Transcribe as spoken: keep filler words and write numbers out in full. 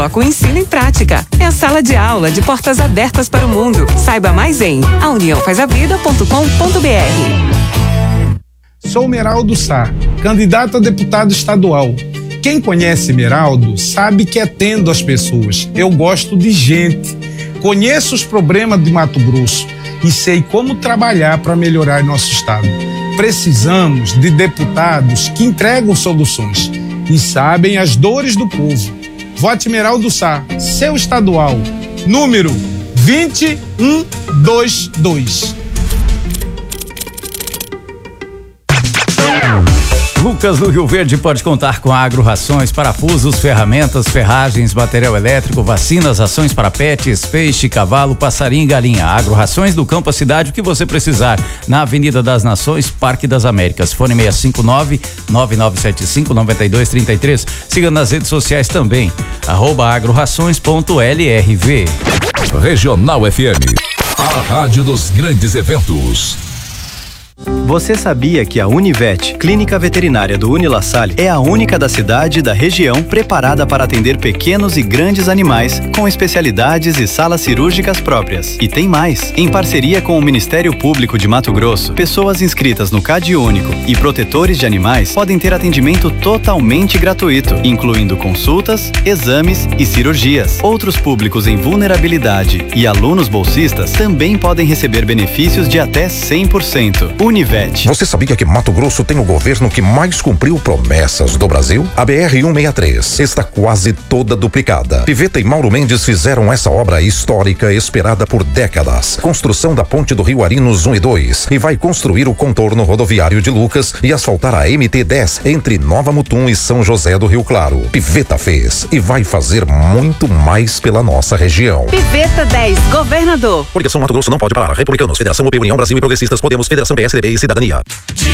Coloca o ensino em prática. É a sala de aula de portas abertas para o mundo. Saiba mais em a união faz a vida ponto com ponto b r. Sou Meraldo Sá, candidato a deputado estadual. Quem conhece Meraldo sabe que atendo as pessoas. Eu gosto de gente. Conheço os problemas de Mato Grosso e sei como trabalhar para melhorar nosso estado. Precisamos de deputados que entregam soluções e sabem as dores do povo. Vote Meraldo Sá, seu estadual, número vinte e cento e vinte e dois. Lucas do Rio Verde pode contar com Agro Rações, parafusos, ferramentas, ferragens, material elétrico, vacinas, rações para pets, peixe, cavalo, passarinho e galinha. Agro Rações do campo à cidade, o que você precisar. Na Avenida das Nações, Parque das Américas. Fone seis cinco nove, nove nove sete cinco, nove dois três três. Siga nas redes sociais também. Arroba agrorações ponto l r v. Regional F M, a rádio dos grandes eventos. Você sabia que a Univet, clínica veterinária do Unila Salle, é a única da cidade e da região preparada para atender pequenos e grandes animais com especialidades e salas cirúrgicas próprias? E tem mais! Em parceria com o Ministério Público de Mato Grosso, pessoas inscritas no Cade Único e protetores de animais podem ter atendimento totalmente gratuito, incluindo consultas, exames e cirurgias. Outros públicos em vulnerabilidade e alunos bolsistas também podem receber benefícios de até cem por cento. Univet. Você sabia que Mato Grosso tem o governo que mais cumpriu promessas do Brasil? A B R cento e sessenta e três está quase toda duplicada. Piveta e Mauro Mendes fizeram essa obra histórica esperada por décadas. Construção da ponte do Rio Arinos um e dois e vai construir o contorno rodoviário de Lucas e asfaltar a M T dez entre Nova Mutum e São José do Rio Claro. Piveta fez e vai fazer muito mais pela nossa região. Piveta dez, governador. Coligação Mato Grosso não pode parar. Republicanos, Federação U P, União Brasil e Progressistas, Podemos, Federação P S D B e Cidadania.